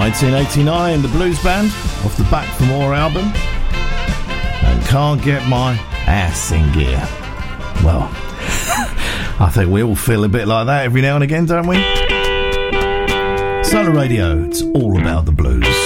1989, the Blues Band, off the Back for More album, and Can't Get My Ass in Gear. Well, I think we all feel a bit like that every now and again, don't we? Solar Radio, it's all about the blues.